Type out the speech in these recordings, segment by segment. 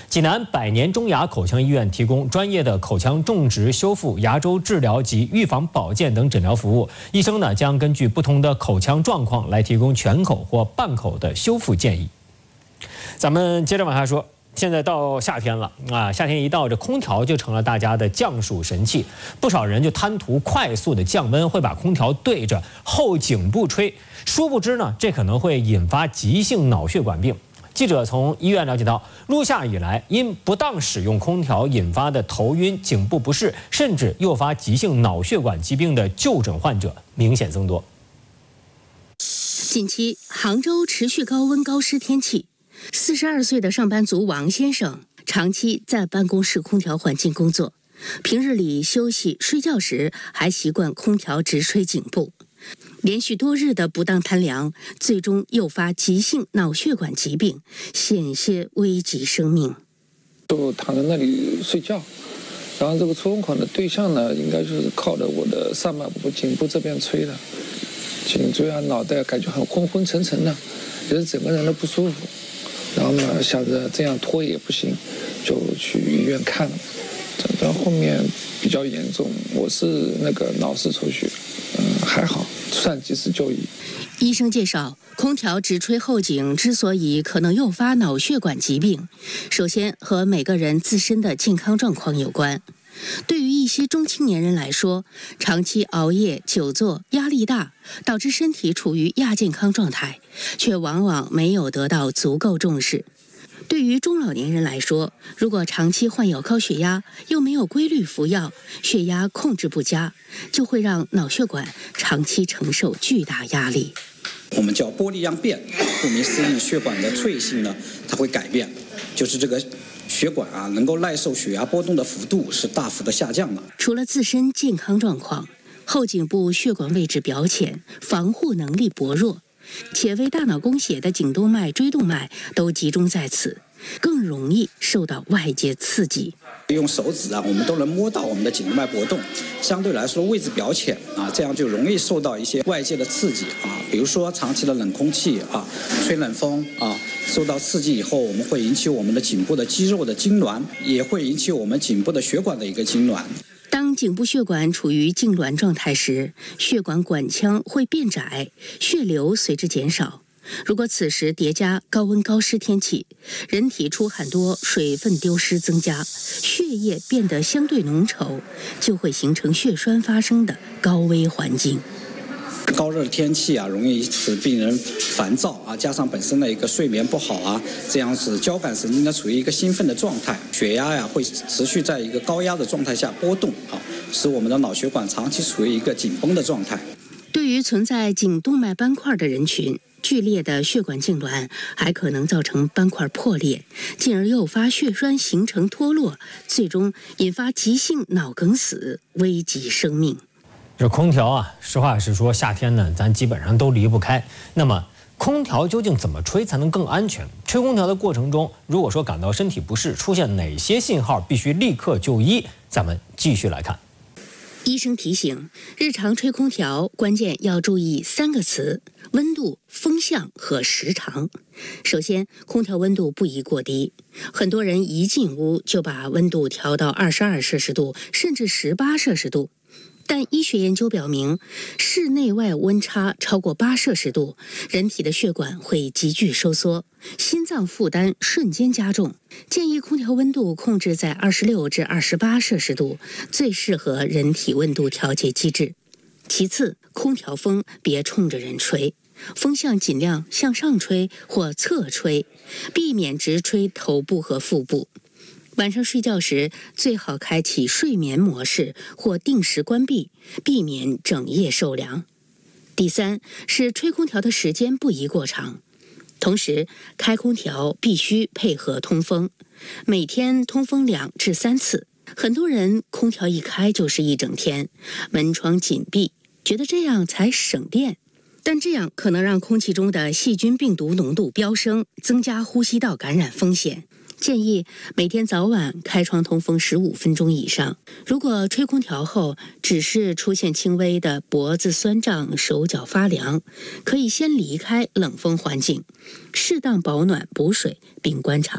济南百年中牙口腔医院提供专业的口腔种植、修复、牙周治疗及预防保健等诊疗服务。医生呢将根据不同的口腔状况来提供全口或半口的修复建议。咱们接着往下说。 现在到夏天了啊，夏天一到，这空调就成了大家的降暑神器。不少人就贪图快速的降温，会把空调对着后颈部吹。殊不知呢，这可能会引发急性脑血管病。记者从医院了解到，入夏以来，因不当使用空调引发的头晕、颈部不适，甚至诱发急性脑血管疾病的就诊患者明显增多。 近期，杭州持续高温高湿天气。 42岁的上班族王先生长期在办公室空调环境工作，平日里休息睡觉时还习惯空调直吹颈部，连续多日的不当贪凉，最终诱发急性脑血管疾病，险些危及生命。 就躺在那里睡觉，然后这个出风口的对象呢，应该就是靠着我的上半部颈部这边吹的，颈椎啊、脑袋感觉很昏昏沉沉的，人整个人都不舒服。 然后呢，想着这样拖也不行，就去医院看了。诊断后面比较严重，我是那个脑室出血，还好，算及时就医。 医生介绍，空调直吹后颈之所以可能诱发脑血管疾病，首先和每个人自身的健康状况有关。 对于一些中青年人来说，长期熬夜、久坐、压力大，导致身体处于亚健康状态，却往往没有得到足够重视。对于中老年人来说，如果长期患有高血压，又没有规律服药，血压控制不佳，就会让脑血管长期承受巨大压力。 我们叫玻璃样变，顾名思义，血管的脆性呢，它会改变，就是这个。 血管啊，能够耐受血压波动的幅度是大幅的下降的。 除了自身健康状况，后颈部血管位置表浅，防护能力薄弱，且为大脑供血的颈动脉、椎动脉都集中在此，更容易受到外界刺激。 用手指啊，我们都能摸到我们的颈动脉搏动，相对来说位置表浅啊，这样就容易受到一些外界的刺激啊，比如说长期的冷空气啊，吹冷风啊。 受到刺激以后，我们会引起我们的颈部的肌肉的痉挛，也会引起我们颈部的血管的一个痉挛。 当颈部血管处于痉挛状态时，血管管腔会变窄，血流随之减少。如果此时叠加高温高湿天气，人体出汗多，水分丢失增加，血液变得相对浓稠，就会形成血栓发生的高危环境。 高热的天气啊，容易使病人烦躁啊，加上本身的一个睡眠不好啊，这样使交感神经呢处于一个兴奋的状态，血压呀会持续在一个高压的状态下波动啊，使我们的脑血管长期处于一个紧绷的状态。 对于存在颈动脉斑块的人群，剧烈的血管痉挛还可能造成斑块破裂，进而诱发血栓形成脱落，最终引发急性脑梗死，危及生命。 这空调啊，实话实说，夏天呢，咱基本上都离不开。那么，空调究竟怎么吹才能更安全？吹空调的过程中，如果说感到身体不适，出现哪些信号必须立刻就医？咱们继续来看。 医生提醒，日常吹空调关键要注意3个词：温度、风向和时长。首先，空调温度不宜过低。很多人一进屋就把温度调到22摄氏度，甚至18摄氏度。 但医学研究表明，室内外温差超过8摄氏度，人体的血管会急剧收缩，心脏负担瞬间加重。建议空调温度控制在26至28摄氏度，最适合人体温度调节机制。其次，空调风别冲着人吹，风向尽量向上吹或侧吹，避免直吹头部和腹部。 晚上睡觉时，最好开启睡眠模式或定时关闭，避免整夜受凉。第三是吹空调的时间不宜过长，同时开空调必须配合通风，每天通风2至3次。很多人空调一开就是一整天，门窗紧闭，觉得这样才省电，但这样可能让空气中的细菌病毒浓度飙升，增加呼吸道感染风险。 建议每天早晚开窗通风15分钟以上。如果吹空调后只是出现轻微的脖子酸胀、手脚发凉，可以先离开冷风环境，适当保暖补水并观察。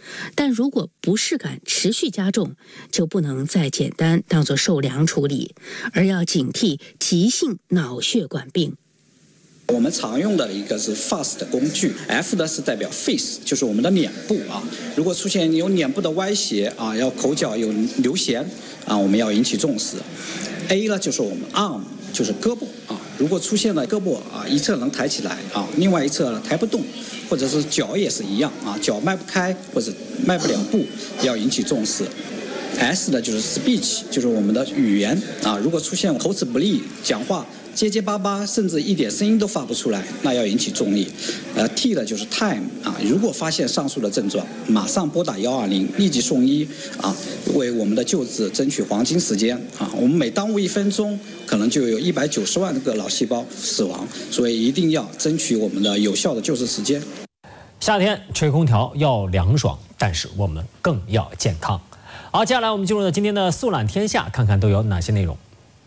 但如果不适感持续加重，就不能再简单当作受凉处理，而要警惕急性脑血管病。 我们常用的一个是 FAST 的工具 ，F 的是代表 face， 就是我们的脸部啊。如果出现有脸部的歪斜啊，要口角有流涎啊，我们要引起重视。A 呢就是我们 arm， 就是胳膊啊。如果出现了胳膊啊一侧能抬起来啊，另外一侧抬不动，或者是脚也是一样啊，脚迈不开或者迈不了步，要引起重视。S 的就是 speech， 就是我们的语言啊。如果出现口齿不利，讲话结结巴巴，甚至一点声音都发不出来，那要引起重力。T 的就是 time 啊，如果发现上述的症状，马上拨打120，立即送医啊，为我们的救治争取黄金时间啊。我们每耽误1分钟，可能就有190万个脑细胞死亡，所以一定要争取我们的有效的救治时间。 夏天吹空调要凉爽，但是我们更要健康。好，接下来我们进入到今天的速览天下，看看都有哪些内容。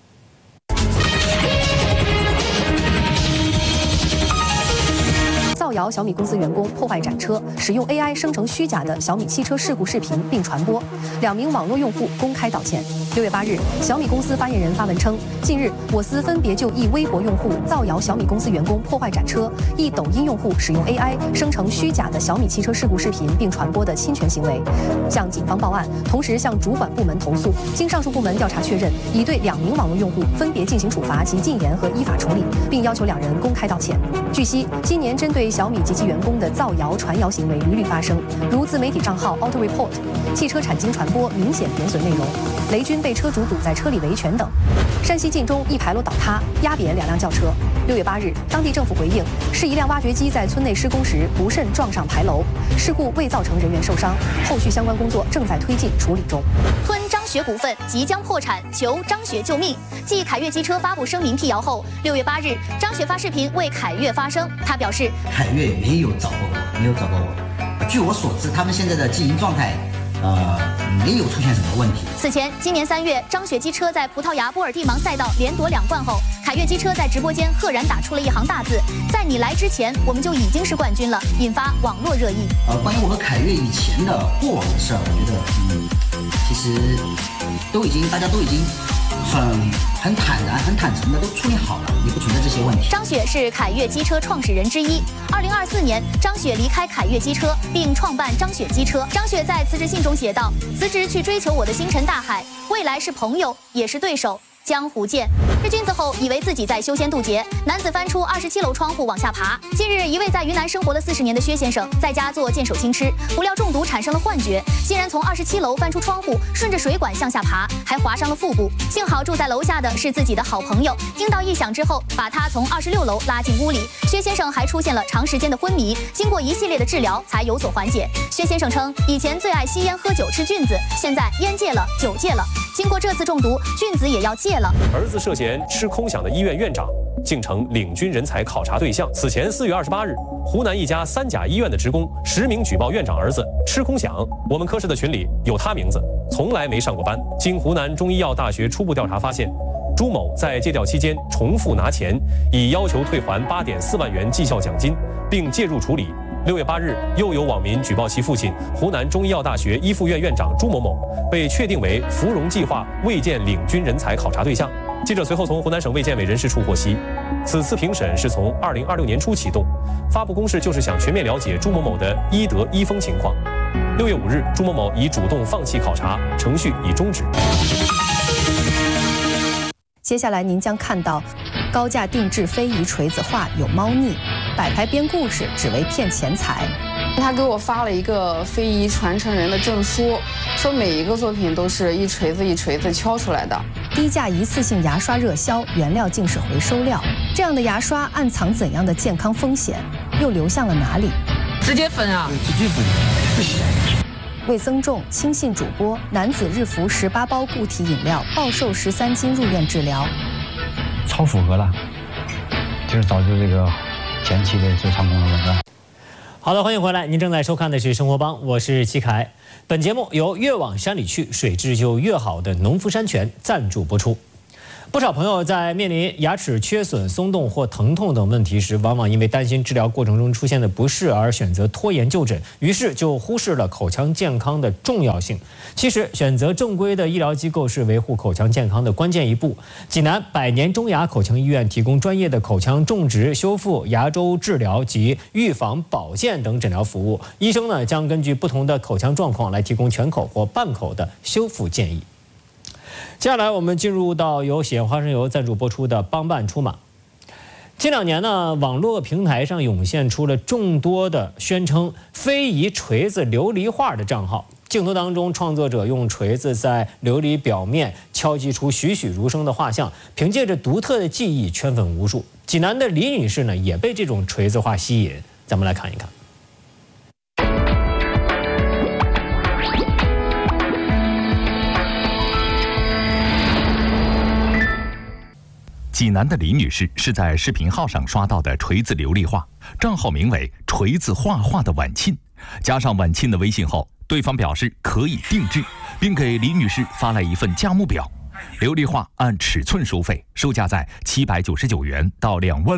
造谣小米公司员工破坏展车，使用 AI 生成虚假的小米汽车事故视频并传播，2名网络用户公开道歉。6月8日，小米公司发言人发文称，近日我司分别就一微博用户造谣小米公司员工破坏展车，一抖音用户使用 AI 生成虚假的小米汽车事故视频并传播的侵权行为，向警方报案，同时向主管部门投诉。经上述部门调查确认，已对2名网络用户分别进行处罚及禁言和依法处理，并要求2人公开道歉。据悉，今年针对小米及其员工的造谣传谣行为屡屡发生，如自媒体账号 Auto Report、汽车产经传播明显贬损内容、雷军被车主堵在车里维权等。山西晋中一牌楼倒塌，压扁2辆轿车。6月8日，当地政府回应，是一辆挖掘机在村内施工时不慎撞上牌楼，事故未造成人员受伤，后续相关工作正在推进处理中。 吞张雪股份即将破产，求张雪救命。继凯越机车发布声明辟谣后，6月8日，张雪发视频为凯越发声，他表示， 凯越没有找过我。据我所知，他们现在的经营状态，没有出现什么问题。 此前，今年3月，张雪机车在葡萄牙波尔蒂芒赛道连夺2冠后，凯越机车在直播间赫然打出了一行大字：“在你来之前，我们就已经是冠军了”，引发网络热议。 关于我和凯越以前的过往的事儿，我觉得，其实大家都已经很坦然、很坦诚的都处理好了，也不存在这些问题。 张雪是凯越机车创始人之一。2024年，张雪离开凯越机车，并创办张雪机车。张雪在辞职信中写道：“辞职去追求我的星辰大海，未来是朋友，也是对手。”江湖见。日君子后以为自己在修仙渡劫，男子翻出27楼窗户往下爬。近日，一位在云南生活了40年的薛先生在家做剑手青吃，不料中毒产生了幻觉，竟然从27楼翻出窗户，顺着水管向下爬，还划伤了腹部。幸好住在楼下的是自己的好朋友，听到异响之后，把他从26楼拉进屋里。薛先生还出现了长时间的昏迷，经过一系列的治疗才有所缓解。薛先生称，以前最爱吸烟、喝酒、吃菌子，现在烟戒了，酒戒了。经过这次中毒，菌子也要戒了。 儿子涉嫌吃空饷的医院院长竟成领军人才考察对象。此前4月28日，湖南一家3甲医院的职工实名举报院长儿子吃空饷。我们科室的群里有他名字，从来没上过班。经湖南中医药大学初步调查发现，朱某在借调期间重复拿钱，已要求退还8.4万元绩效奖金，并介入处理。6月8日，又有网民举报其父亲湖南中医药大学医附院院长朱某某被确定为芙蓉计划卫健领军人才考察对象。记者随后从湖南省卫健委人事处获悉，此次评审是从2026年初启动，发布公示就是想全面了解朱某某的医德医风情况。6月5日，朱某某已主动放弃考察，程序已终止。 接下来您将看到，高价定制非遗锤子画有猫腻，摆拍编故事只为骗钱财。 他给我发了一个非遗传承人的证书，说每一个作品都是一锤子一锤子敲出来的。 低价一次性牙刷热销，原料竟是回收料。这样的牙刷暗藏怎样的健康风险？又流向了哪里？ 直接分啊！ 直接分，不行。 为增重，轻信主播男子日服18包固体饮料，暴瘦13斤入院治疗。 超符合了，就是早就这个前期的最成功的文章。 好的，欢迎回来，您正在收看的是《生活帮》，我是齐凯。本节目由越往山里去，水质就越好的农夫山泉赞助播出。 不少朋友在面临牙齿缺损、松动或疼痛等问题时，往往因为担心治疗过程中出现的不适而选择拖延就诊，于是就忽视了口腔健康的重要性。其实，选择正规的医疗机构是维护口腔健康的关键一步。济南百年中牙口腔医院提供专业的口腔种植、修复、牙周治疗及预防保健等诊疗服务。医生呢将根据不同的口腔状况来提供全口或半口的修复建议。接下来我们进入到由喜宴花生油赞助播出的帮办出马。近2年呢，网络平台上涌现出了众多的宣称非遗锤子琉璃画的账号，镜头当中创作者用锤子在琉璃表面敲击出栩栩如生的画像，凭借着独特的技艺圈粉无数。济南的李女士呢也被这种锤子画吸引，咱们来看一看。 济南的李女士是在视频号上刷到的锤子琉璃画，账号名为“锤子画画的晚沁”，加上晚沁的微信后，对方表示可以定制，并给李女士发来一份价目表。琉璃画按尺寸收费，售价在799元到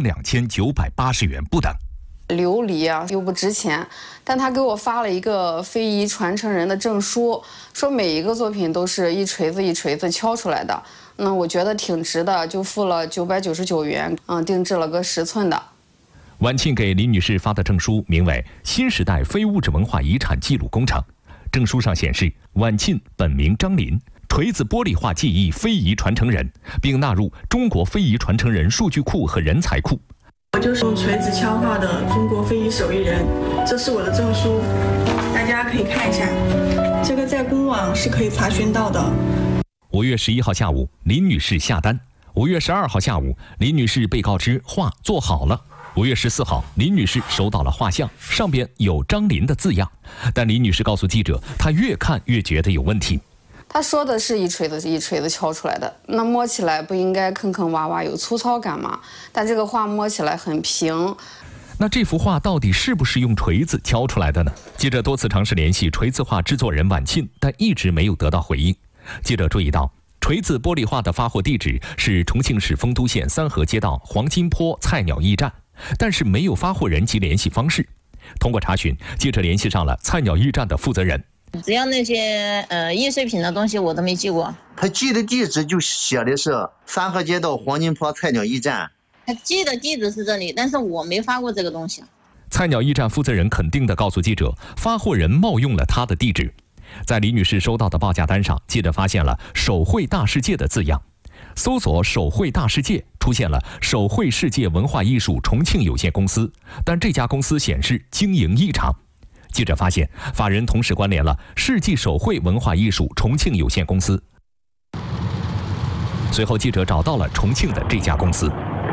22980元不等。 琉璃啊又不值钱，但他给我发了一个非遗传承人的证书，说每一个作品都是一锤子一锤子敲出来的。那我觉得挺值的，就付了999元，定制了个10寸的。 晚沁给李女士发的证书名为“新时代非物质文化遗产记录工程”，证书上显示晚沁本名张林，锤子玻璃画技艺非遗传承人，并纳入中国非遗传承人数据库和人才库。 我就是用锤子敲画的中国非遗手艺人，这是我的证书，大家可以看一下，这个在公网是可以查询到的。 5月11号下午，林女士下单。5月12号下午，林女士被告知画做好了。5月14号，林女士收到了画像，上边有张林的字样，但林女士告诉记者，她越看越觉得有问题。 他说的是一锤子一锤子敲出来的，那摸起来不应该坑坑洼洼有粗糙感吗？但这个画摸起来很平。 那这幅画到底是不是用锤子敲出来的呢？记者多次尝试联系锤子画制作人晚沁，但一直没有得到回应。记者注意到，锤子玻璃画的发货地址是重庆市丰都县三河街道黄金坡菜鸟驿站，但是没有发货人及联系方式。通过查询，记者联系上了菜鸟驿站的负责人。 只要那些易碎品的东西我都没寄过。 他寄的地址就写的是三河街道黄金坡菜鸟驿站。 他寄的地址是这里，但是我没发过这个东西。 菜鸟驿站负责人肯定地告诉记者，发货人冒用了他的地址。在李女士收到的报价单上，记者发现了“手绘大世界”的字样。搜索“手绘大世界”，出现了手绘世界文化艺术重庆有限公司，但这家公司显示经营异常。记者发现，法人同时关联了世纪手绘文化艺术重庆有限公司。随后，记者找到了重庆的这家公司。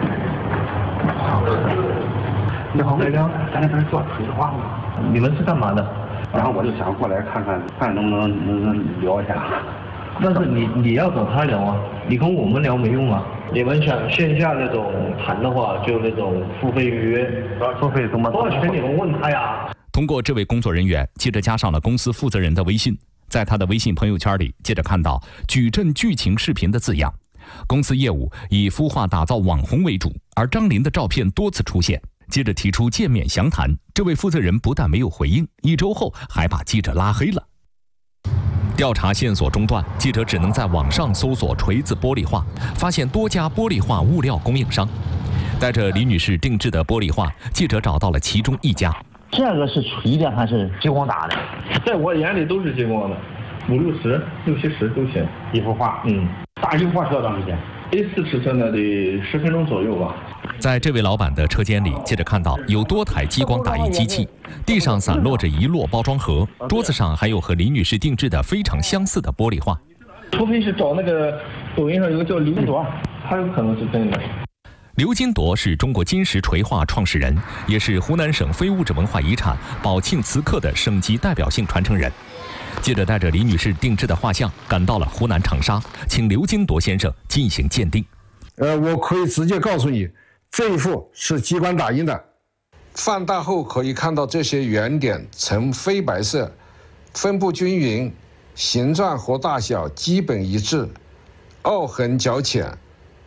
你好，咱俩在做锤子画吗？你们是干嘛的？然后我就想过来看看能不能聊一下。但是你要找他聊啊，你跟我们聊没用啊。你们想线下那种谈的话，就那种付费预约，付费怎么多少钱？你们问他呀。 通过这位工作人员，记者加上了公司负责人的微信，在他的微信朋友圈里，记者看到“矩阵剧情视频”的字样。公司业务以孵化打造网红为主，而张林的照片多次出现。记者提出见面详谈，这位负责人不但没有回应，1周后还把记者拉黑了。调查线索中断，记者只能在网上搜索锤子玻璃画，发现多家玻璃画物料供应商。带着李女士定制的玻璃画，记者找到了其中一家。 这个是锤的还是激光打的？在我眼里都是激光的，50、60、60、70都行。一幅画，大型画需要多长时间？A4 尺寸的得10分钟左右吧。 在这位老板的车间里，记者看到有多台激光打印机器，地上散落着一摞包装盒，桌子上还有和李女士定制的非常相似的玻璃画。 除非是找那个抖音上有个叫刘金铎，他有可能是真的。 刘金铎是中国金石锤画创始人，也是湖南省非物质文化遗产宝庆瓷刻的省级代表性传承人。记者带着李女士定制的画像赶到了湖南长沙，请刘金铎先生进行鉴定。 我可以直接告诉你，这一幅是激光打印的。放大后可以看到这些圆点呈灰白色，分布均匀，形状和大小基本一致，凹痕较浅，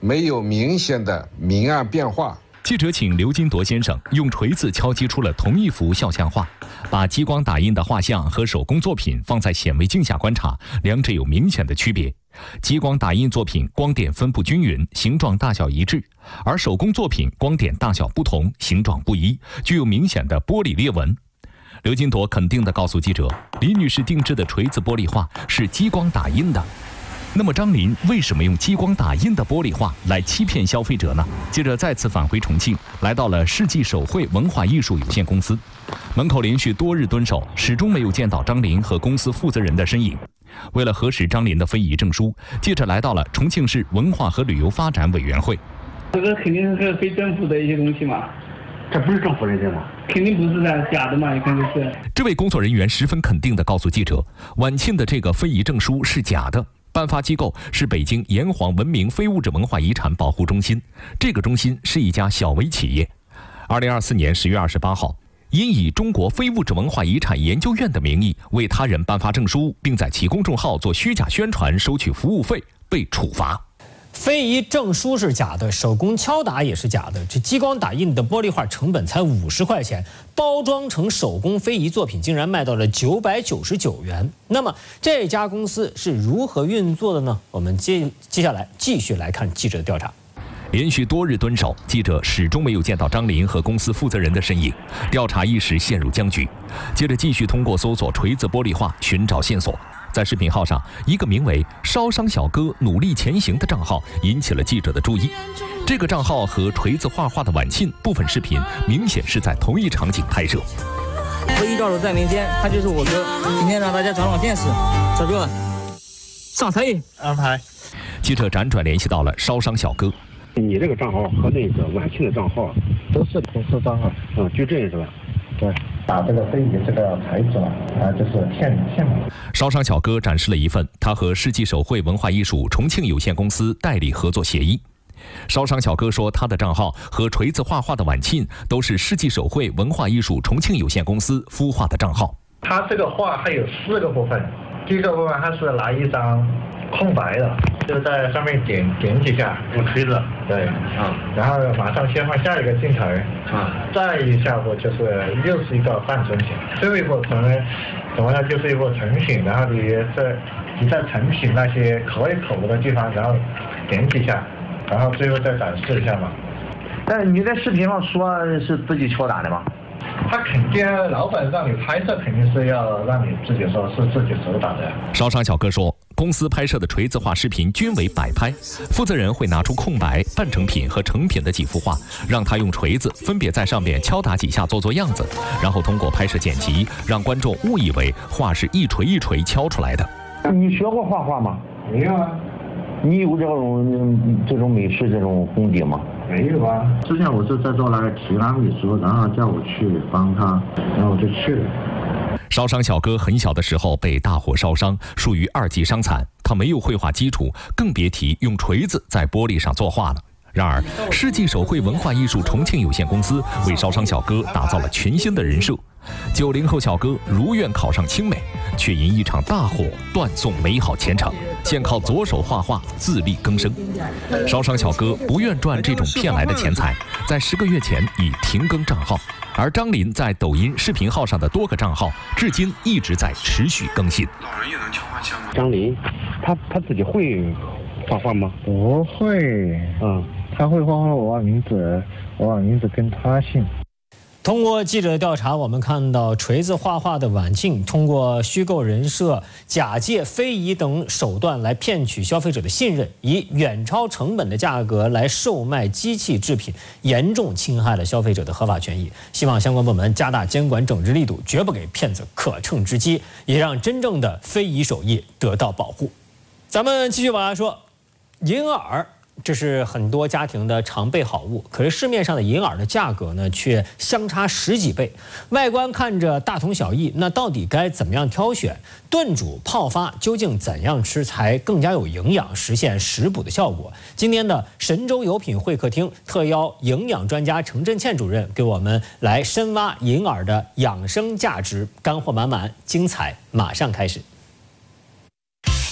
没有明显的明暗变化。 记者请刘金铎先生用锤子敲击出了同一幅肖像画，把激光打印的画像和手工作品放在显微镜下观察，两者有明显的区别。激光打印作品光点分布均匀，形状大小一致，而手工作品光点大小不同，形状不一，具有明显的玻璃裂纹。刘金铎肯定地告诉记者，李女士定制的锤子玻璃画是激光打印的。那么张林为什么用激光打印的玻璃画来欺骗消费者呢？记者再次返回重庆，来到了世纪手绘文化艺术有限公司门口，连续多日蹲守，始终没有见到张林和公司负责人的身影。为了核实张林的非遗证书，记者来到了重庆市文化和旅游发展委员会。 这个肯定是非政府的一些东西嘛，这不是政府认证吗？肯定不是的，假的嘛，你看就是。 这位工作人员十分肯定地告诉记者，晚庆的这个非遗证书是假的。颁发机构是北京炎黄文明非物质文化遗产保护中心，这个中心是一家小微企业。2024年10月28号，因以中国非物质文化遗产研究院的名义为他人颁发证书，并在其公众号做虚假宣传，收取服务费，被处罚。 非遗证书是假的，手工敲打也是假的。这激光打印的玻璃画成本才50块钱，包装成手工非遗作品竟然卖到了999元。那么这家公司是如何运作的呢？我们接下来继续来看记者的调查。 连续多日蹲守，记者始终没有见到张林和公司负责人的身影，调查一时陷入僵局。接着继续通过搜索锤子玻璃画寻找线索。在视频号上，一个名为“烧伤小哥努力前行”的账号引起了记者的注意。这个账号和锤子画画的晚庆部分视频明显是在同一场景拍摄。 非遗高手在民间，他就是我哥。今天让大家长长见识，小哥上菜安排。 记者辗转联系到了烧伤小哥。 你这个账号和那个晚庆的账号都是同事账号，矩阵是吧？对。 打这个非遗这个牌子就是骗嘛。 烧伤小哥展示了一份他和世纪手绘文化艺术重庆有限公司代理合作协议。烧伤小哥说，他的账号和锤子画画的晚庆都是世纪手绘文化艺术重庆有限公司孵化的账号。 他这个画还有4个部分，第一个部分他是拿一张空白的，就在上面点几下，用锤子，对，然后马上切换下一个镜头，再一下步就是又是一个半成品，最后一步怎么样就是一步成品，然后你在成品那些可以口的地方，然后点几下，然后最后再展示一下嘛。但是你在视频上说是自己敲打的吗？他肯定，老板让你拍摄，肯定是要让你自己说是自己手打的。 烧伤小哥说，公司拍摄的锤子画视频均为摆拍，负责人会拿出空白、半成品和成品的几幅画，让他用锤子分别在上面敲打几下做样子，然后通过拍摄剪辑，让观众误以为画是一锤一锤敲出来的。 你学过画画吗？没有啊。你有这种美术这种功底吗？没有啊。之前我是在做那个提拉米苏，然后叫我去帮他，然后我就去了。 烧伤小哥很小的时候被大火烧伤，属于2级伤残，他没有绘画基础，更别提用锤子在玻璃上作画了。然而，世纪手绘文化艺术重庆有限公司为烧伤小哥打造了全新的人设。90后小哥如愿考上清美，却因一场大火断送美好前程，现靠左手画画自力更生。烧伤小哥不愿赚这种骗来的钱财，在10个月前已停更账号。而张林在抖音视频号上的多个账号，至今一直在持续更新。 老人也能敲画像吗？张林，他自己会画画吗？ 不会，他会画画，我把名字跟他姓。 通过记者的调查，我们看到锤子画画的晚庆通过虚构人设、假借非遗等手段来骗取消费者的信任，以远超成本的价格来售卖机器制品，严重侵害了消费者的合法权益。希望相关部门加大监管整治力度，绝不给骗子可乘之机，也让真正的非遗手艺得到保护。咱们继续往下说，银耳。这是很多家庭的常备好物，可是市面上的银耳的价格呢，却相差10几倍。外观看着大同小异，那到底该怎么样挑选？炖煮、泡发，究竟怎样吃才更加有营养，实现食补的效果？今天的神州有品会客厅特邀营养专家程振倩主任给我们来深挖银耳的养生价值，干货满满，精彩马上开始。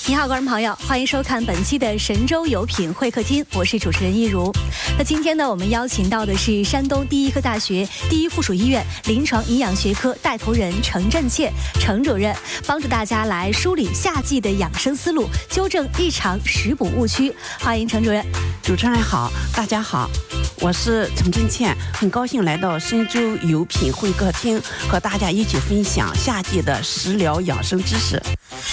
你好，观众朋友，欢迎收看本期的神州有品会客厅，我是主持人一如。那今天呢，我们邀请到的是山东第一科大学第一附属医院临床营养学科带头人程振倩程主任，帮助大家来梳理夏季的养生思路，纠正日常食补误区。欢迎程主任。 主持人好，大家好，我是程振倩，很高兴来到神州有品会客厅，和大家一起分享夏季的食疗养生知识。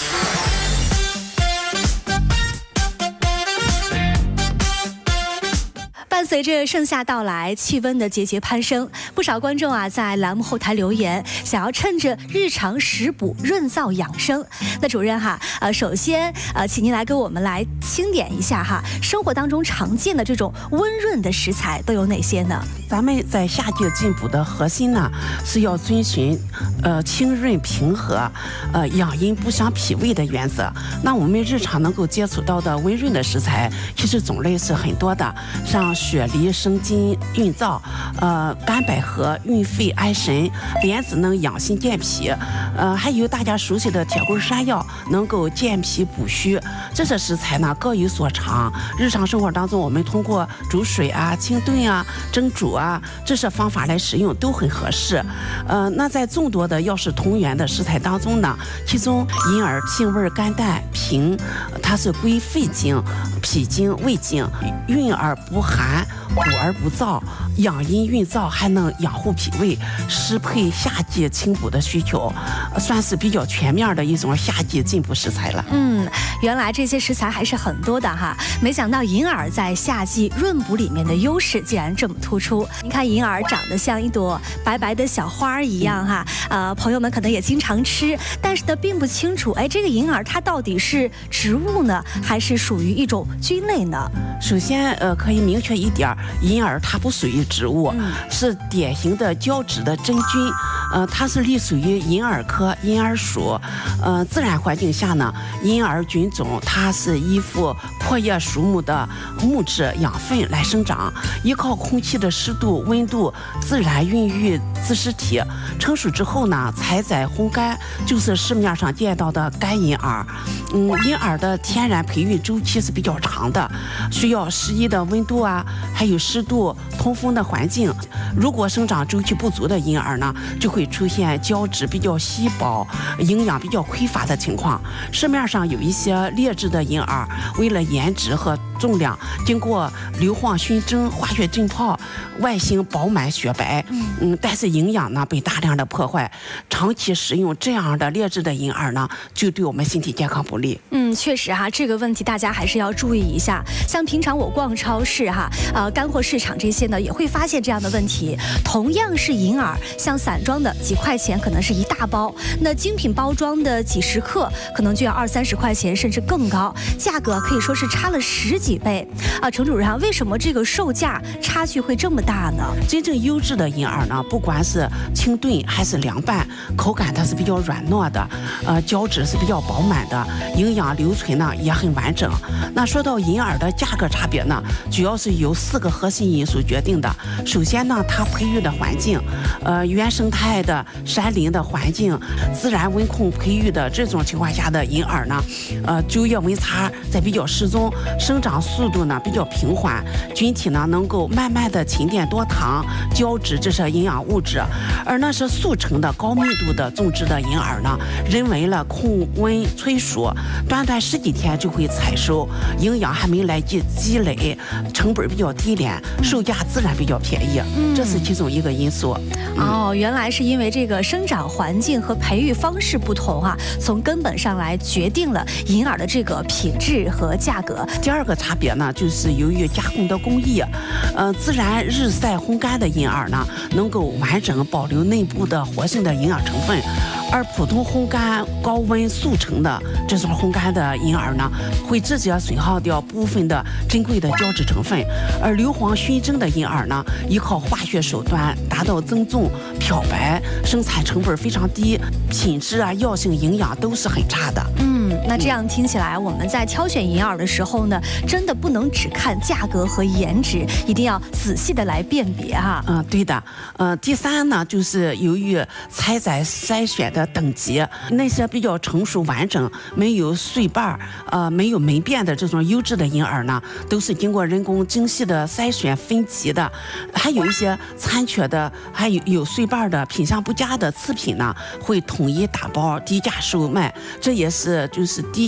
伴随着盛夏到来，气温的节节攀升，不少观众在栏目后台留言，想要趁着日常食补润燥养生。那主任首先请您来给我们来清点一下生活当中常见的这种温润的食材都有哪些呢？ 咱们在夏季进补的核心呢，是要遵循清润平和，养阴补伤脾胃的原则。那我们日常能够接触到的温润的食材，其实种类是很多的，像雪梨、生津润燥，干百合润肺安神，莲子能养心健脾，还有大家熟悉的铁棍山药，能够健脾补虚。这些食材呢各有所长，日常生活当中我们通过煮水清炖蒸煮这些方法来使用都很合适。那在众多的药食同源的食材当中呢，其中银耳性味甘淡平，它是归肺经、脾经、胃经，润而不寒，补而不燥，养阴润燥，还能养护脾胃，适配夏季清补的需求，算是比较全面的一种夏季进补食材了。 原来这些食材还是很多的没想到银耳在夏季润补里面的优势竟然这么突出。您看银耳长得像一朵白白的小花一样朋友们可能也经常吃，但是呢并不清楚这个银耳它到底是植物呢，还是属于一种菌类呢？ 首先可以明确一点，银耳它不属于植物，是典型的胶质的真菌，它是隶属于银耳科银耳属。自然环境下呢，银耳菌种它是依附阔叶树木的木质养分来生长，依靠空气的湿度、温度自然孕育自实体。成熟之后呢，采摘烘干，就是市面上见到的干银耳。银耳的天然培育周期是比较长的，需要适宜的温度还有湿度、通风的环境。如果生长周期不足的银耳呢，就会出现胶质比较稀薄、营养比较匮乏的情况。市面上有一些劣质的银耳，为了颜值和重量，经过硫磺熏蒸、化学浸泡，外形饱满雪白，但是营养呢被大量的破坏。长期食用这样的劣质的银耳呢，就对我们身体健康不利。 确实这个问题大家还是要注意一下。像平常我逛超市干货市场这些呢，也会发现这样的问题。同样是银耳，像散装的几块钱可能是一大包，那精品包装的几十克可能就要20-30块钱，甚至更高，价格可以说是差了10几倍程主任为什么这个售价差距会这么大呢？ 真正优质的银耳呢，不管是清炖还是凉拌，口感它是比较软糯的，胶质是比较饱满的，营养留存呢也很完整。那说到银耳的价格差别呢，主要是由4个核心因素决定的。首先呢，它培育的环境，原生态的山林的环境，自然温控培育的这种情况下的银耳呢，昼夜温差在比较适中，生长速度呢比较平缓，菌体呢能够慢慢的沉淀多糖、胶质这些营养物质。而那是速成的高密度的种植的银耳呢，人为了控温催熟，短10几天就会采收，营养还没来及积累，成本比较低廉，售价自然比较便宜，这是其中一个因素。 原来是因为这个生长环境和培育方式不同从根本上来决定了银耳的这个品质和价格。 第二个差别呢，就是由于加工的工艺，自然日晒烘干的银耳呢，能够完整保留内部的活性的营养成分，而普通烘干高温速成的这种烘干的银耳呢，会直接损耗掉部分的珍贵的胶质成分。而硫磺熏蒸的银耳呢，依靠化学手段达到增重、漂白，生产成本非常低，品质药性、营养都是很差的。 那这样听起来，我们在挑选银耳的时候呢，真的不能只看价格和颜值，一定要仔细的来辨别对的。第三呢，就是由于采摘筛选的的等级。那些比较成熟完整、没有碎瓣没有霉变的这种优质的银耳呢，都是经过人工精细的筛选分级的。还有一些残缺的，还有碎瓣的、品相不佳的次品呢，会统一打包低价售卖，这也是就是低